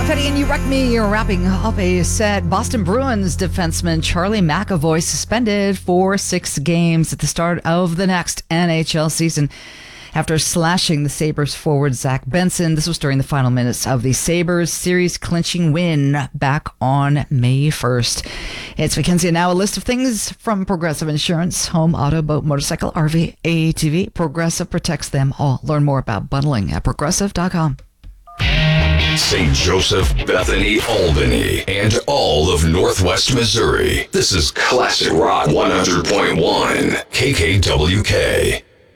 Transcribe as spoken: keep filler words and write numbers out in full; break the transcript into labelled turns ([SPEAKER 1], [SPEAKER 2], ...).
[SPEAKER 1] Petty and You Wreck Me. You're wrapping up a set. Boston Bruins defenseman Charlie McAvoy suspended for six games at the start of the next N H L season after slashing the Sabres forward Zach Benson. This was during the final minutes of the Sabres series-clinching win back on May first. It's Mackenzie, and now a list of things from Progressive Insurance: home, auto, boat, motorcycle, R V, A T V. Progressive protects them all. Learn more about bundling at progressive dot com.
[SPEAKER 2] Saint Joseph, Bethany, Albany, and all of Northwest Missouri. This is Classic Rock one hundred point one, K K W K.